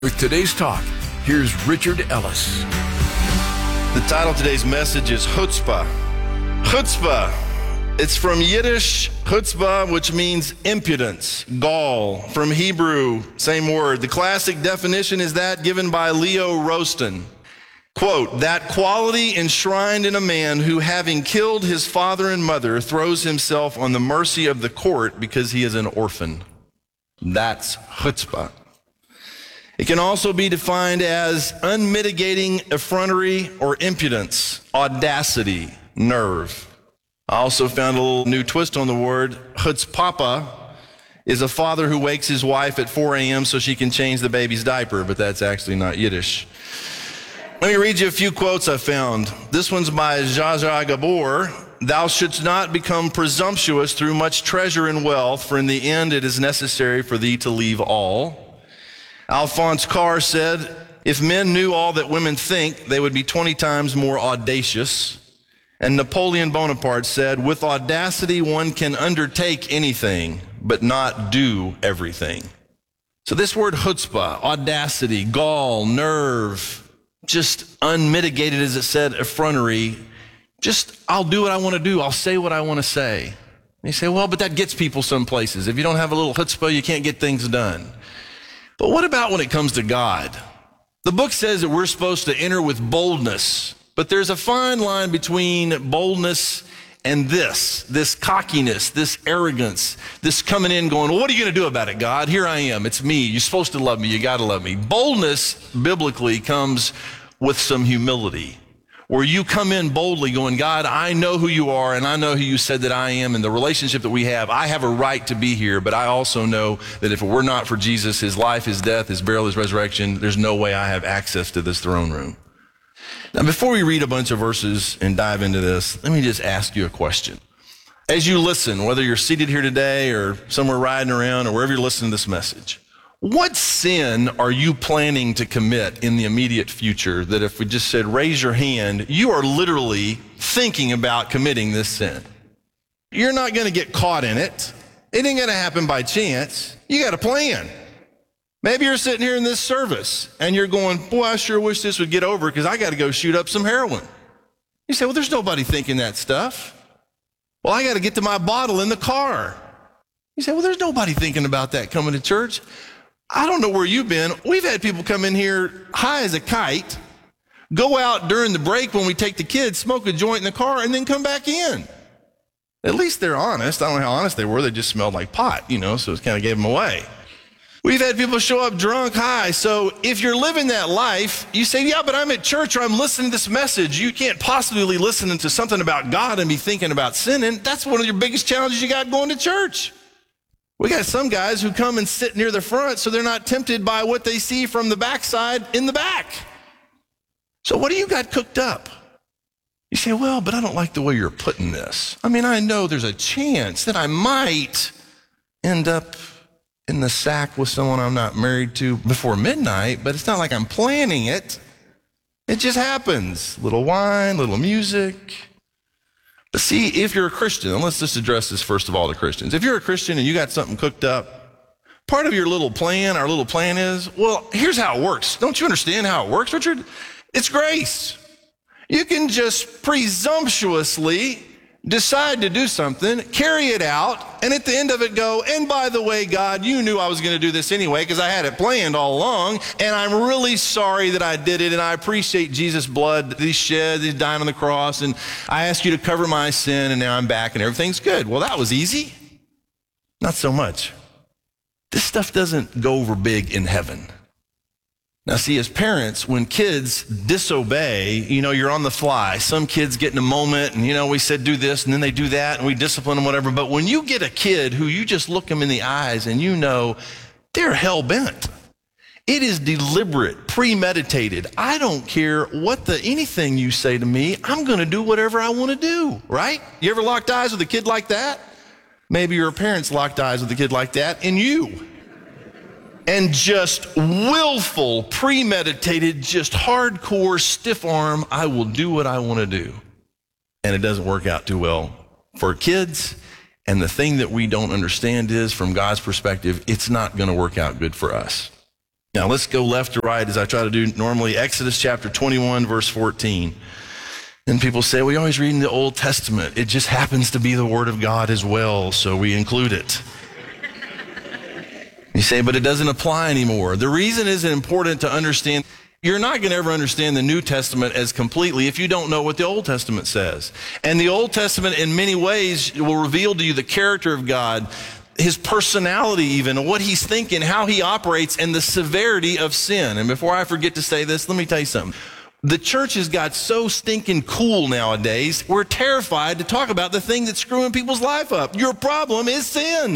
With today's talk, here's Richard Ellis. The title of today's message is Chutzpah. Chutzpah. It's from Yiddish, chutzpah, which means impudence, gall. From Hebrew, same word. The classic definition is that given by Leo Roston. Quote, that quality enshrined in a man who, having killed his father and mother, throws himself on the mercy of the court because he is an orphan. That's chutzpah. It can also be defined as unmitigating effrontery or impudence, audacity, nerve. I also found a little new twist on the word. Chutzpapa is a father who wakes his wife at 4 a.m. so she can change the baby's diaper, but that's actually not Yiddish. Let me read you a few quotes I found. This one's by Zsa Zsa Gabor. Thou shouldst not become presumptuous through much treasure and wealth, for in the end it is necessary for thee to leave all. Alphonse Karr said, if men knew all that women think, they would be 20 times more audacious. And Napoleon Bonaparte said, with audacity one can undertake anything, but not do everything. So this word chutzpah, audacity, gall, nerve, just unmitigated, as it said, effrontery, just I'll do what I want to do. I'll say what I want to say. And you say, well, but that gets people some places. If you don't have a little chutzpah, you can't get things done. But what about when it comes to God? The book says that we're supposed to enter with boldness, but there's a fine line between boldness and this cockiness, this arrogance, this coming in going, well, what are you going to do about it, God? Here I am. It's me. You're supposed to love me. You got to love me. Boldness biblically comes with some humility, where you come in boldly going, God, I know who you are, and I know who you said that I am, and the relationship that we have, I have a right to be here, but I also know that if it were not for Jesus, his life, his death, his burial, his resurrection, there's no way I have access to this throne room. Now, before we read a bunch of verses and dive into this, let me just ask you a question. As you listen, whether you're seated here today or somewhere riding around or wherever you're listening to this message, what sin are you planning to commit in the immediate future that if we just said, raise your hand, you are literally thinking about committing this sin? You're not going to get caught in it. It ain't going to happen by chance. You got a plan. Maybe you're sitting here in this service and you're going, boy, I sure wish this would get over because I got to go shoot up some heroin. You say, well, there's nobody thinking that stuff. Well, I got to get to my bottle in the car. You say, well, there's nobody thinking about that coming to church. I don't know where you've been. We've had people come in here high as a kite, go out during the break when we take the kids, smoke a joint in the car, and then come back in. At least they're honest. I don't know how honest they were. They just smelled like pot, so it kind of gave them away. We've had people show up drunk, high. So if you're living that life, you say, yeah, but I'm at church or I'm listening to this message. You can't possibly be listening to something about God and be thinking about sinning. That's one of your biggest challenges you got going to church. We got some guys who come and sit near the front so they're not tempted by what they see from the backside in the back. So what do you got cooked up? You say, well, but I don't like the way you're putting this. I mean, I know there's a chance that I might end up in the sack with someone I'm not married to before midnight, but it's not like I'm planning it. It just happens. Little wine, little music. But see, if you're a Christian, and let's just address this first of all to Christians. If you're a Christian and you got something cooked up, part of your little plan, our little plan is, well, here's how it works. Don't you understand how it works, Richard? It's grace. You can just presumptuously decide to do something, carry it out, and at the end of it go, and by the way, God, you knew I was going to do this anyway because I had it planned all along, and I'm really sorry that I did it, and I appreciate Jesus' blood that he shed, that he died on the cross, and I ask you to cover my sin, and now I'm back, and everything's good. Well, that was easy. Not so much. This stuff doesn't go over big in heaven. Now, see, as parents, when kids disobey, you're on the fly. Some kids get in a moment and, we said do this and then they do that and we discipline them, whatever. But when you get a kid who you just look them in the eyes and they're hell-bent. It is deliberate, premeditated. I don't care anything you say to me. I'm going to do whatever I want to do, right? You ever locked eyes with a kid like that? Maybe your parents locked eyes with a kid like that and you. And just willful, premeditated, just hardcore, stiff arm, I will do what I want to do. And it doesn't work out too well for kids. And the thing that we don't understand is, from God's perspective, it's not going to work out good for us. Now let's go left to right as I try to do normally. Exodus chapter 21, verse 14. And people say, we always read in the Old Testament. It just happens to be the Word of God as well, so we include it. You say, but it doesn't apply anymore. The reason is important to understand. You're not going to ever understand the New Testament as completely if you don't know what the Old Testament says. And the Old Testament in many ways will reveal to you the character of God, his personality even, what he's thinking, how he operates, and the severity of sin. And before I forget to say this, let me tell you something. The church has got so stinking cool nowadays, we're terrified to talk about the thing that's screwing people's life up. Your problem is sin.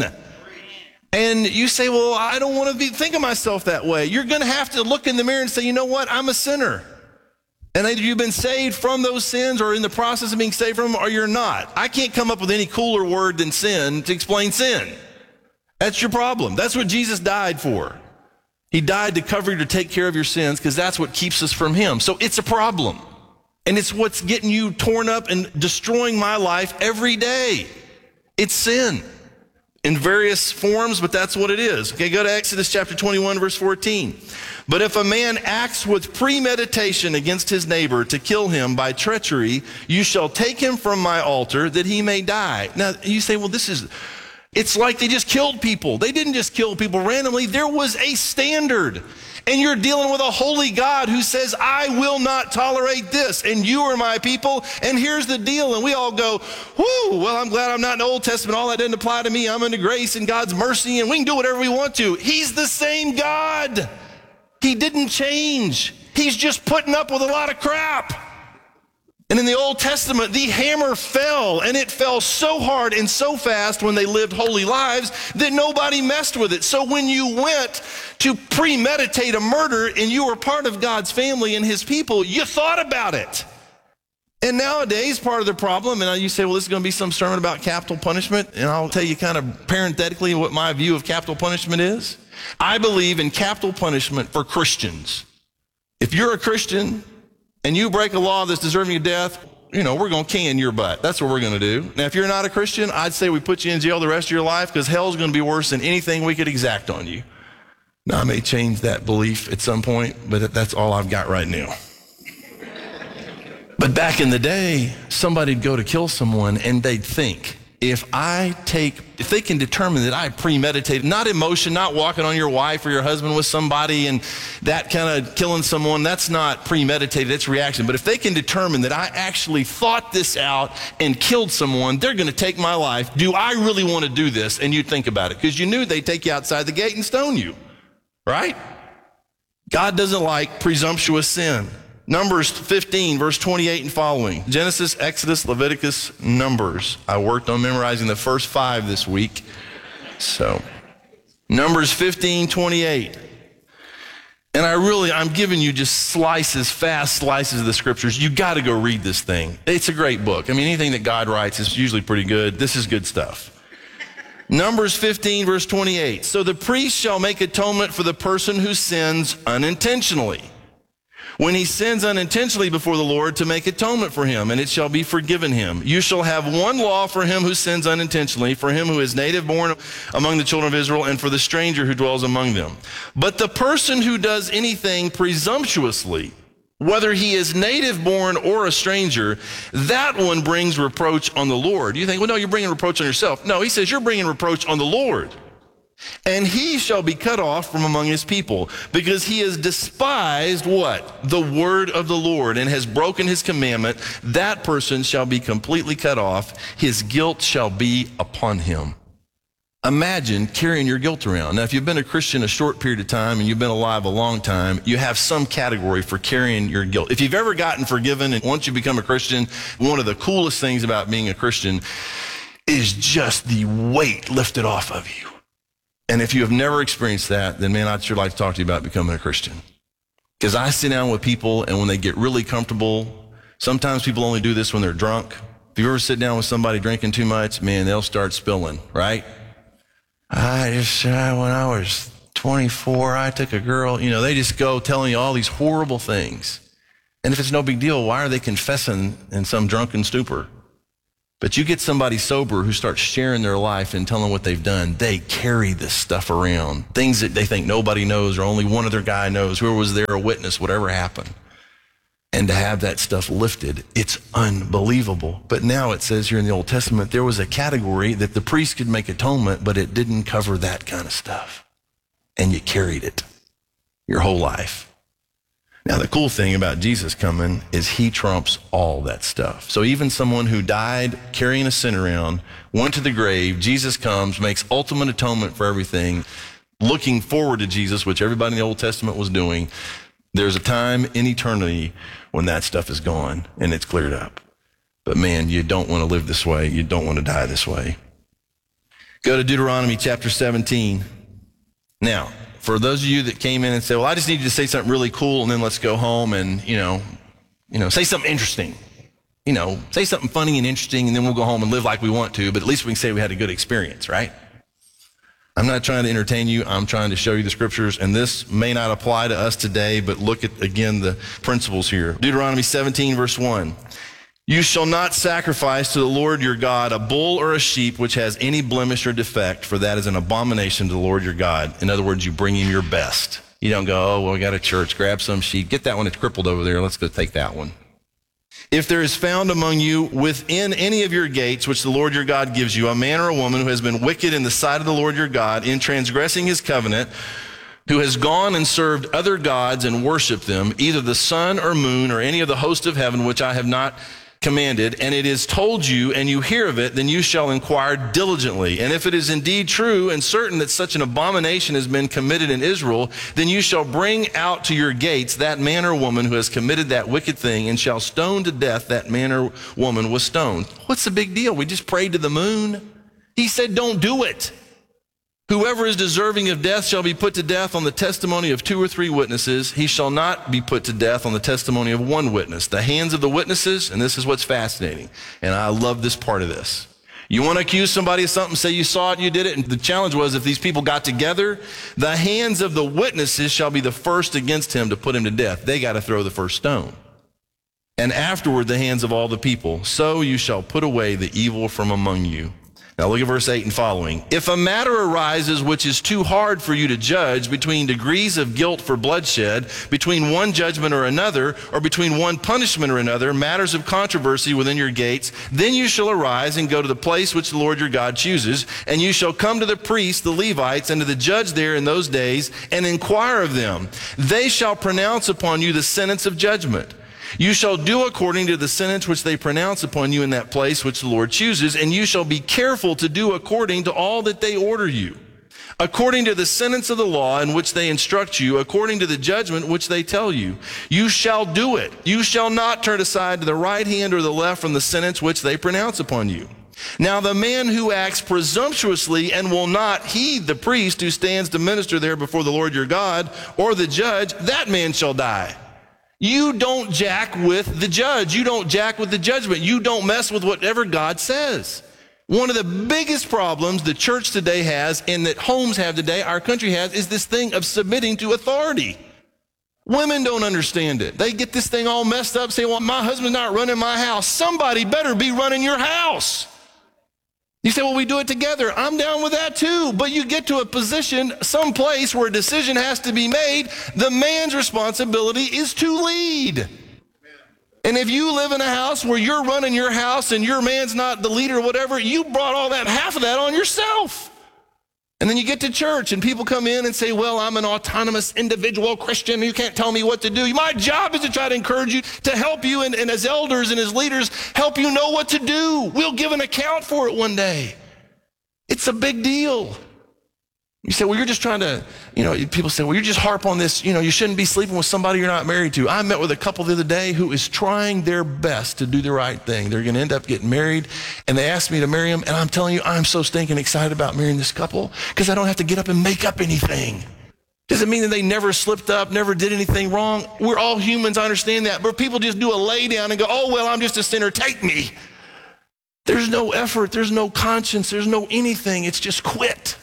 And you say, well, I don't want to think of myself that way. You're going to have to look in the mirror and say, you know what? I'm a sinner. And either you've been saved from those sins or in the process of being saved from them, or you're not. I can't come up with any cooler word than sin to explain sin. That's your problem. That's what Jesus died for. He died to cover you, to take care of your sins, because that's what keeps us from him. So it's a problem. And it's what's getting you torn up and destroying my life every day. It's sin. In various forms, but that's what it is. Okay, go to Exodus chapter 21, verse 14. But if a man acts with premeditation against his neighbor to kill him by treachery, you shall take him from my altar that he may die. Now, you say, well, it's like they just killed people. They didn't just kill people randomly. There was a standard. And you're dealing with a holy God who says, I will not tolerate this, and you are my people, and here's the deal. And we all go, whoo, well, I'm glad I'm not in the Old Testament. All that doesn't apply to me. I'm under grace and God's mercy, and we can do whatever we want to. He's the same God. He didn't change. He's just putting up with a lot of crap. And in the Old Testament, the hammer fell, and it fell so hard and so fast when they lived holy lives that nobody messed with it. So when you went to premeditate a murder and you were part of God's family and his people, you thought about it. And nowadays, part of the problem, and you say, well, this is going to be some sermon about capital punishment, and I'll tell you kind of parenthetically what my view of capital punishment is. I believe in capital punishment for Christians. If you're a Christian and you break a law that's deserving of death, we're going to can your butt. That's what we're going to do. Now, if you're not a Christian, I'd say we put you in jail the rest of your life, because hell's going to be worse than anything we could exact on you. Now, I may change that belief at some point, but that's all I've got right now. But back in the day, somebody'd go to kill someone and they'd think, if they can determine that I premeditated, not emotion, not walking on your wife or your husband with somebody and that kind of killing someone, that's not premeditated, it's reaction. But if they can determine that I actually thought this out and killed someone, they're going to take my life. Do I really want to do this? And you'd think about it, because you knew they'd take you outside the gate and stone you, right? God doesn't like presumptuous sin. Numbers 15, verse 28 and following. Genesis, Exodus, Leviticus, Numbers. I worked on memorizing the first 5 this week. So, Numbers 15, 28. And I'm giving you just fast slices of the scriptures. You got to go read this thing. It's a great book. I mean, anything that God writes is usually pretty good. This is good stuff. Numbers 15, verse 28. So the priest shall make atonement for the person who sins unintentionally, when he sins unintentionally before the Lord, to make atonement for him, and it shall be forgiven him. You shall have one law for him who sins unintentionally, for him who is native born among the children of Israel, and for the stranger who dwells among them. But the person who does anything presumptuously, whether he is native born or a stranger, that one brings reproach on the Lord. You think, well, no, you're bringing reproach on yourself. No, he says you're bringing reproach on the Lord. And he shall be cut off from among his people, because he has despised what? The word of the Lord, and has broken his commandment. That person shall be completely cut off. His guilt shall be upon him. Imagine carrying your guilt around. Now, if you've been a Christian a short period of time and you've been alive a long time, you have some category for carrying your guilt. If you've ever gotten forgiven, and once you become a Christian, one of the coolest things about being a Christian is just the weight lifted off of you. And if you have never experienced that, then man, I'd sure like to talk to you about becoming a Christian. Because I sit down with people, and when they get really comfortable, sometimes people only do this when they're drunk. If you ever sit down with somebody drinking too much, man, they'll start spilling, right? When I was 24, I took a girl, they just go telling you all these horrible things. And if it's no big deal, why are they confessing in some drunken stupor? But you get somebody sober who starts sharing their life and telling what they've done, they carry this stuff around. Things that they think nobody knows or only one other guy knows, whoever was there, a witness, whatever happened. And to have that stuff lifted, it's unbelievable. But now it says here in the Old Testament, there was a category that the priest could make atonement, but it didn't cover that kind of stuff. And you carried it your whole life. Now, the cool thing about Jesus coming is he trumps all that stuff. So even someone who died carrying a sin around, went to the grave, Jesus comes, makes ultimate atonement for everything, looking forward to Jesus, which everybody in the Old Testament was doing. There's a time in eternity when that stuff is gone and it's cleared up. But man, you don't want to live this way. You don't want to die this way. Go to Deuteronomy chapter 17. Now, for those of you that came in and said, well, I just need you to say something really cool and then let's go home and, say something interesting. Say something funny and interesting and then we'll go home and live like we want to, but at least we can say we had a good experience, right? I'm not trying to entertain you. I'm trying to show you the scriptures, and this may not apply to us today, but look at, again, the principles here. Deuteronomy 17, verse 1. You shall not sacrifice to the Lord your God a bull or a sheep which has any blemish or defect, for that is an abomination to the Lord your God. In other words, you bring him your best. You don't go, oh, well, we got a church, grab some sheep, get that one that's crippled over there, let's go take that one. If there is found among you within any of your gates, which the Lord your God gives you, a man or a woman who has been wicked in the sight of the Lord your God in transgressing his covenant, who has gone and served other gods and worshiped them, either the sun or moon or any of the host of heaven, which I have not commanded, and it is told you and you hear of it, then you shall inquire diligently. And if it is indeed true and certain that such an abomination has been committed in Israel, then you shall bring out to your gates that man or woman who has committed that wicked thing, and shall stone to death that man or woman with stones. What's the big deal? We just prayed to the moon. He said, don't do it. Whoever is deserving of death shall be put to death on the testimony of 2 or 3 witnesses. He shall not be put to death on the testimony of 1 witness. The hands of the witnesses, and this is what's fascinating, and I love this part of this. You want to accuse somebody of something, say you saw it, you did it, and the challenge was if these people got together, the hands of the witnesses shall be the first against him to put him to death. They got to throw the first stone. And afterward the hands of all the people. So you shall put away the evil from among you. Now look at verse 8 and following. If a matter arises which is too hard for you to judge between degrees of guilt for bloodshed, between one judgment or another, or between one punishment or another, matters of controversy within your gates, then you shall arise and go to the place which the Lord your God chooses, and you shall come to the priests, the Levites, and to the judge there in those days, and inquire of them. They shall pronounce upon you the sentence of judgment. You shall do according to the sentence which they pronounce upon you in that place which the Lord chooses, and you shall be careful to do according to all that they order you, according to the sentence of the law in which they instruct you, according to the judgment which they tell you. You shall do it. You shall not turn aside to the right hand or the left from the sentence which they pronounce upon you. Now the man who acts presumptuously and will not heed the priest who stands to minister there before the Lord your God, or the judge, that man shall die. You don't jack with the judge. You don't jack with the judgment. You don't mess with whatever God says. One of the biggest problems the church today has, and that homes have today, our country has, is this thing of submitting to authority. Women don't understand it. They get this thing all messed up, say, well, my husband's not running my house. Somebody better be running your house. You say, well, we do it together. I'm down with that too. But you get to a position, someplace where a decision has to be made. The man's responsibility is to lead. And if you live in a house where you're running your house and your man's not the leader or whatever, you brought all that, half of that on yourself. And then you get to church and people come in and say, well, I'm an autonomous individual Christian. You can't tell me what to do. My job is to try to encourage you, to help you, and as elders and as leaders, help you know what to do. We'll give an account for it one day. It's a big deal. You say, well, you're just trying to, people say, well, you just harp on this, you shouldn't be sleeping with somebody you're not married to. I met with a couple the other day who is trying their best to do the right thing. They're going to end up getting married, and they asked me to marry them, and I'm telling you, I'm so stinking excited about marrying this couple because I don't have to get up and make up anything. Doesn't mean that they never slipped up, never did anything wrong. We're all humans, I understand that, but people just do a lay down and go, oh, well, I'm just a sinner, take me. There's no effort, there's no conscience, there's no anything, it's just quit.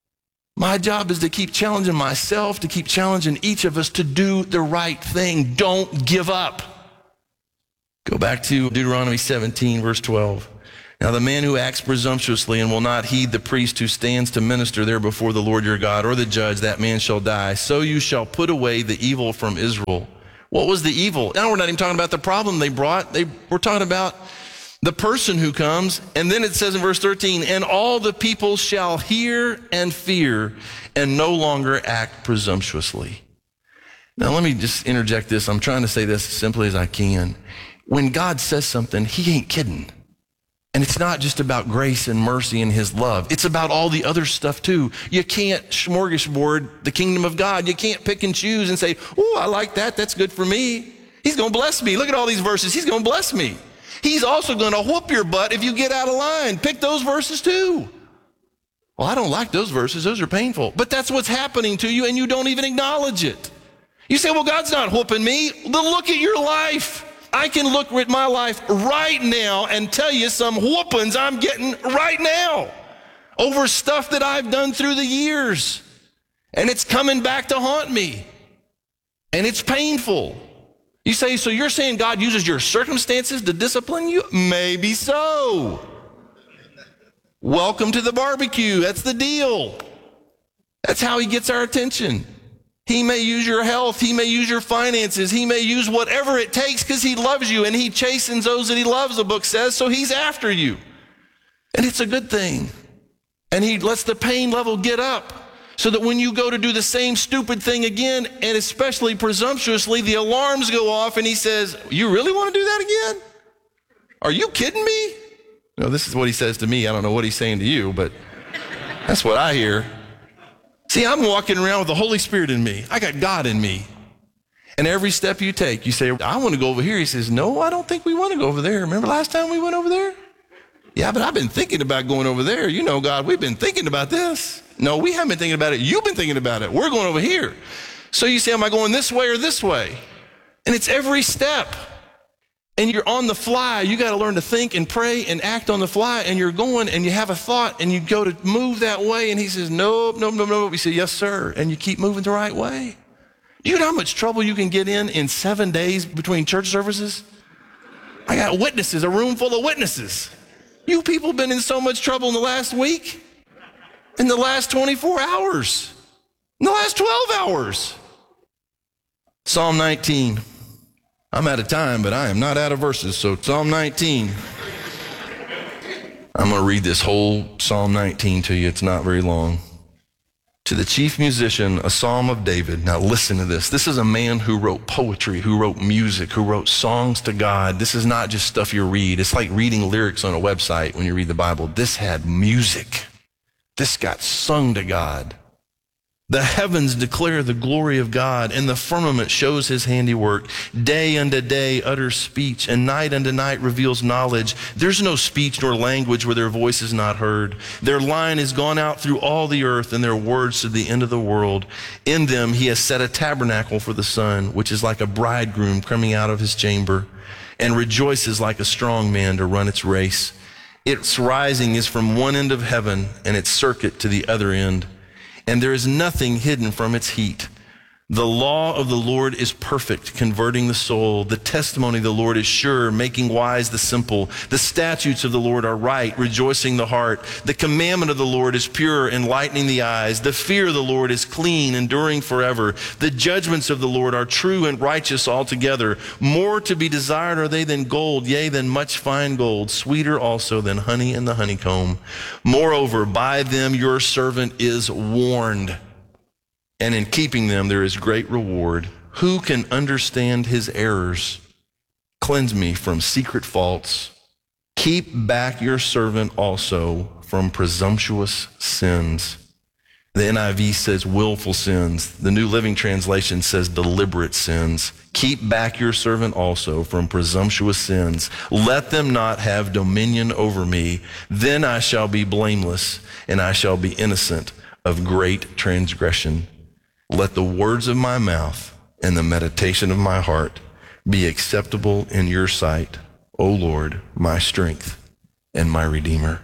My job is to keep challenging myself, to keep challenging each of us to do the right thing. Don't give up. Go back to Deuteronomy 17, verse 12. Now the man who acts presumptuously and will not heed the priest who stands to minister there before the Lord your God, or the judge, that man shall die. So you shall put away the evil from Israel. What was the evil? Now we're not even talking about the problem they brought. We're talking about the person who comes. And then it says in verse 13, and all the people shall hear and fear and no longer act presumptuously. Now let me just interject this. I'm trying to say this as simply as I can. When God says something, he ain't kidding. And it's not just about grace and mercy and his love. It's about all the other stuff too. You can't smorgasbord the kingdom of God. You can't pick and choose and say, oh, I like that. That's good for me. He's going to bless me. Look at all these verses. He's going to bless me. He's also going to whoop your butt if you get out of line. Pick those verses too. Well, I don't like those verses. Those are painful. But that's what's happening to you and you don't even acknowledge it. You say, well, God's not whooping me. Then look at your life. I can look at my life right now and tell you some whoopings I'm getting right now over stuff that I've done through the years. And it's coming back to haunt me. And it's painful. You say, so you're saying God uses your circumstances to discipline you? Maybe so. Welcome to the barbecue. That's the deal. That's how he gets our attention. He may use your health. He may use your finances. He may use whatever it takes because he loves you and he chastens those that he loves, the book says, so he's after you. And it's a good thing. And he lets the pain level get up so that when you go to do the same stupid thing again, and especially presumptuously, the alarms go off and he says, you really want to do that again? Are you kidding me? No, this is what he says to me. I don't know what he's saying to you, but that's what I hear. See, I'm walking around with the Holy Spirit in me. I got God in me. And every step you take, you say, I want to go over here. He says, no, I don't think we want to go over there. Remember last time we went over there? Yeah, but I've been thinking about going over there. You know, God, we've been thinking about this. No, we haven't been thinking about it. You've been thinking about it. We're going over here. So you say, am I going this way or this way? And it's every step. And you're on the fly. You got to learn to think and pray and act on the fly. And you're going and you have a thought and you go to move that way. And he says, nope, nope, nope, nope. You say, yes, sir. And you keep moving the right way. Do you know how much trouble you can get in 7 days between church services? I got witnesses, a room full of witnesses. You people have been in so much trouble in the last week, in the last 24 hours, in the last 12 hours. Psalm 19. I'm out of time, but I am not out of verses. So Psalm 19. I'm going to read this whole Psalm 19 to you. It's not very long. To the chief musician, a psalm of David. Now listen to this. This is a man who wrote poetry, who wrote music, who wrote songs to God. This is not just stuff you read. It's like reading lyrics on a website when you read the Bible. This had music. This got sung to God. The heavens declare the glory of God, and the firmament shows his handiwork. Day unto day utters speech, and night unto night reveals knowledge. There's no speech nor language where their voice is not heard. Their line is gone out through all the earth, and their words to the end of the world. In them he has set a tabernacle for the sun, which is like a bridegroom coming out of his chamber, and rejoices like a strong man to run its race. Its rising is from one end of heaven, and its circuit to the other end. And there is nothing hidden from its heat. The law of the Lord is perfect, converting the soul. The testimony of the Lord is sure, making wise the simple. The statutes of the Lord are right, rejoicing the heart. The commandment of the Lord is pure, enlightening the eyes. The fear of the Lord is clean, enduring forever. The judgments of the Lord are true and righteous altogether. More to be desired are they than gold, yea, than much fine gold, sweeter also than honey and the honeycomb. Moreover, by them your servant is warned, and in keeping them there is great reward. Who can understand his errors? Cleanse me from secret faults. Keep back your servant also from presumptuous sins. The NIV says willful sins. The New Living Translation says deliberate sins. Keep back your servant also from presumptuous sins. Let them not have dominion over me. Then I shall be blameless, and I shall be innocent of great transgression. Let the words of my mouth and the meditation of my heart be acceptable in your sight, O Lord, my strength and my Redeemer.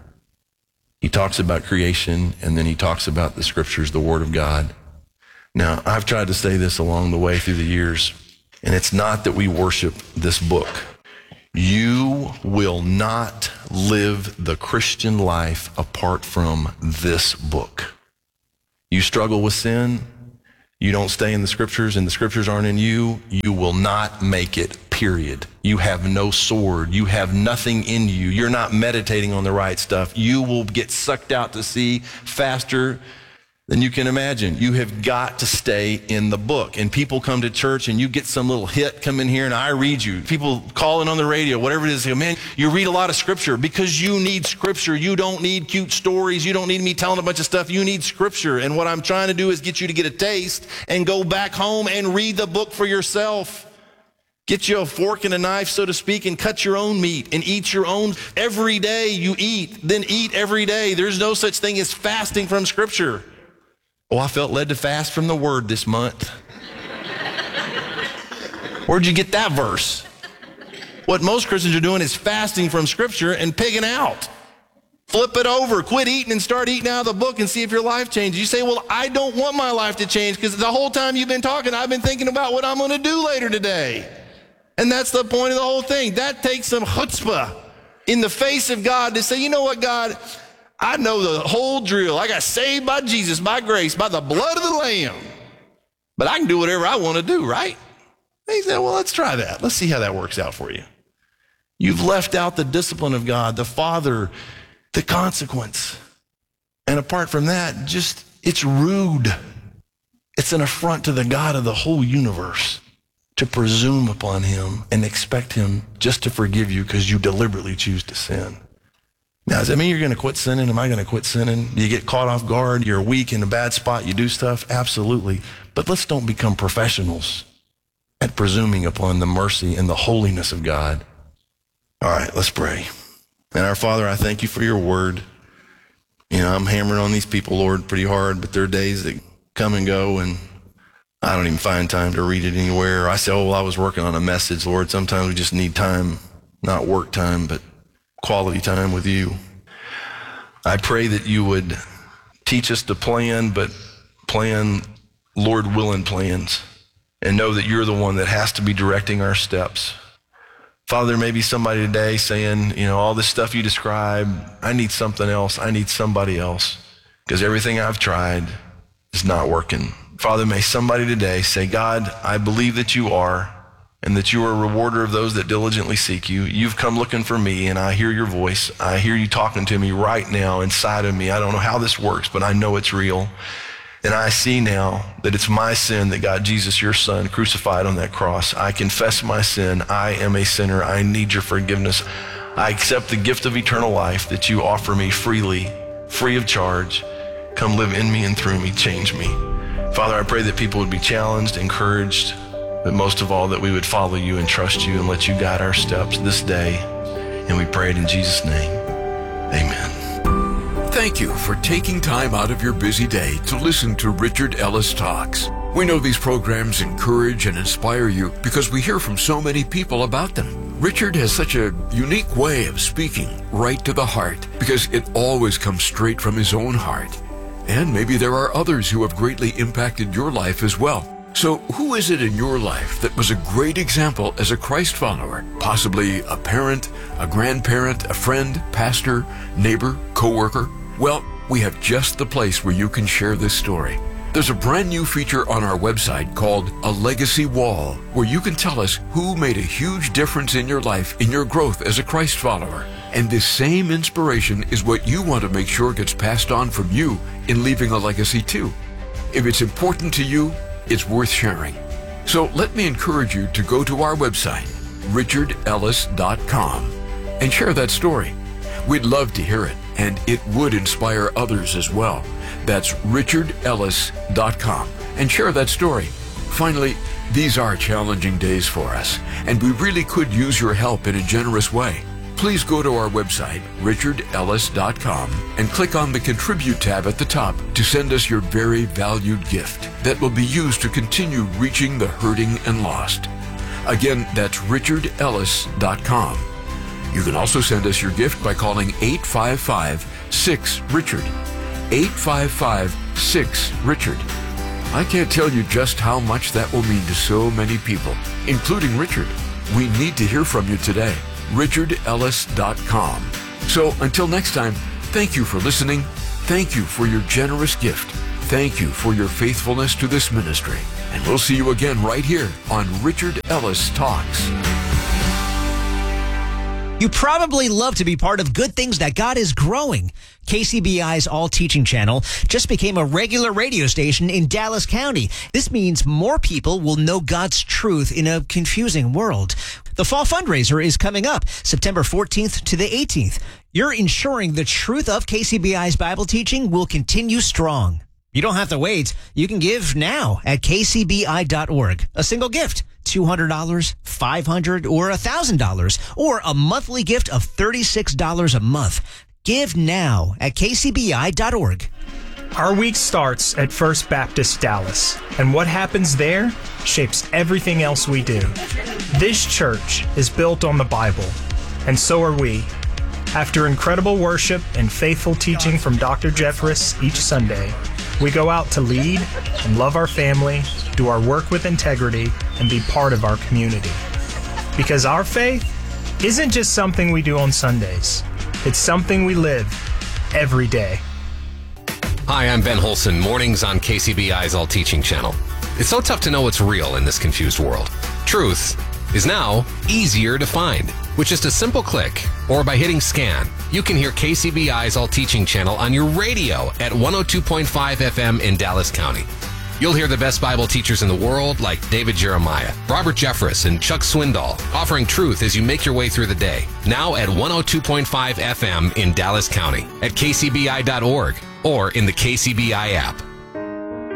He talks about creation, and then he talks about the scriptures, the Word of God. Now, I've tried to say this along the way through the years, and it's not that we worship this book. You will not live the Christian life apart from this book. You struggle with sin, you don't stay in the scriptures, and the scriptures aren't in you, you will not make it, period. You have no sword. You have nothing in you. You're not meditating on the right stuff. You will get sucked out to sea faster than you can imagine. You have got to stay in the book. And people come to church and you get some little hit come in here and I read you. People calling on the radio, whatever it is, they go, man, you read a lot of scripture because you need scripture. You don't need cute stories. You don't need me telling a bunch of stuff. You need scripture. And what I'm trying to do is get you to get a taste and go back home and read the book for yourself. Get you a fork and a knife, so to speak, and cut your own meat and eat your own. Every day you eat, then eat every day. There's no such thing as fasting from scripture. Oh, I felt led to fast from the word this month. Where'd you get that verse? What most Christians are doing is fasting from scripture and pigging out. Flip it over, quit eating and start eating out of the book and see if your life changes. You say, well, I don't want my life to change because the whole time you've been talking, I've been thinking about what I'm going to do later today. And that's the point of the whole thing. That takes some chutzpah in the face of God to say, you know what, God, I know the whole drill. I got saved by Jesus, by grace, by the blood of the Lamb. But I can do whatever I want to do, right? And he said, well, let's try that. Let's see how that works out for you. You've left out the discipline of God, the Father, the consequence. And apart from that, just, it's rude. It's an affront to the God of the whole universe to presume upon him and expect him just to forgive you because you deliberately choose to sin. Now, does that mean you're going to quit sinning? Am I going to quit sinning? Do you get caught off guard? You're weak in a bad spot. You do stuff? Absolutely. But let's don't become professionals at presuming upon the mercy and the holiness of God. All right, let's pray. And our Father, I thank you for your word. You know, I'm hammering on these people, Lord, pretty hard, but there are days that come and go, and I don't even find time to read it anywhere. I say, oh, well, I was working on a message, Lord. Sometimes we just need time, not work time, but quality time with you. I pray that you would teach us to plan, but plan Lord willing plans, and know that you're the one that has to be directing our steps. Father, there may be somebody today saying, you know, all this stuff you describe, I need something else. I need somebody else because everything I've tried is not working. Father, may somebody today say, God, I believe that you are, and that you are a rewarder of those that diligently seek you. You've come looking for me, and I hear your voice. I hear you talking to me right now inside of me. I don't know how this works, but I know it's real. And I see now that it's my sin that got Jesus, your son, crucified on that cross. I confess my sin. I am a sinner. I need your forgiveness. I accept the gift of eternal life that you offer me freely, free of charge. Come live in me and through me. Change me. Father, I pray that people would be challenged, encouraged, but most of all, that we would follow you and trust you and let you guide our steps this day. And we pray it in Jesus' name. Amen. Thank you for taking time out of your busy day to listen to Richard Ellis Talks. We know these programs encourage and inspire you because we hear from so many people about them. Richard has such a unique way of speaking right to the heart because it always comes straight from his own heart. And maybe there are others who have greatly impacted your life as well. So who is it in your life that was a great example as a Christ follower? Possibly a parent, a grandparent, a friend, pastor, neighbor, coworker? Well, we have just the place where you can share this story. There's a brand new feature on our website called A Legacy Wall, where you can tell us who made a huge difference in your life, in your growth as a Christ follower. And this same inspiration is what you want to make sure gets passed on from you in leaving a legacy too. If it's important to you, it's worth sharing. So let me encourage you to go to our website, richardellis.com, and share that story. We'd love to hear it, and it would inspire others as well. That's richardellis.com, and share that story. Finally, these are challenging days for us, and we really could use your help in a generous way. Please go to our website, richardellis.com, and click on the Contribute tab at the top to send us your very valued gift that will be used to continue reaching the hurting and lost. Again, that's richardellis.com. You can also send us your gift by calling 855-6-RICHARD. 855-6-RICHARD. I can't tell you just how much that will mean to so many people, including Richard. We need to hear from you today. richardellis.com. So until next time, thank you for listening. Thank you for your generous gift. Thank you for your faithfulness to this ministry. And we'll see you again right here on Richard Ellis Talks. You probably love to be part of good things that God is growing. KCBI's All Teaching channel just became a regular radio station in Dallas County. This means more people will know God's truth in a confusing world. The fall fundraiser is coming up September 14th to the 18th. You're ensuring the truth of KCBI's Bible teaching will continue strong. You don't have to wait. You can give now at kcbi.org. A single gift, $200, $500, or $1,000, or a monthly gift of $36 a month. Give now at kcbi.org. Our week starts at First Baptist Dallas, and what happens there shapes everything else we do. This church is built on the Bible, and so are we. After incredible worship and faithful teaching from Dr. Jeffress each Sunday, we go out to lead and love our family, do our work with integrity, and be part of our community. Because our faith isn't just something we do on Sundays. It's something we live every day. Hi, I'm Ben Holson, mornings on KCBI's All Teaching channel. It's so tough to know what's real in this confused world. Truth is now easier to find. With just a simple click or by hitting scan, you can hear KCBI's All Teaching channel on your radio at 102.5 FM in Dallas County. You'll hear the best Bible teachers in the world like David Jeremiah, Robert Jeffress, and Chuck Swindoll offering truth as you make your way through the day. Now at 102.5 FM in Dallas County, at kcbi.org, or in the KCBI app.